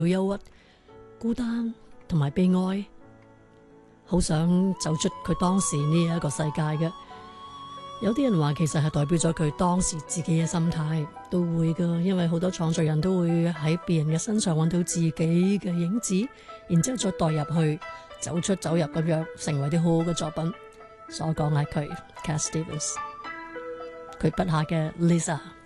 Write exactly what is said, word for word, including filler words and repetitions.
憂鬱、孤單同埋悲哀，好想走出佢當時呢一個世界嘅。有啲人話其實係代表咗佢當時自己嘅心態，都會噶，因為好多創作人都會喺別人嘅身上揾到自己嘅影子，然之後再代入去，走出走入咁樣，成為啲好好嘅作品。所講係佢 Cat Stevens， 佢筆下嘅 Lisa。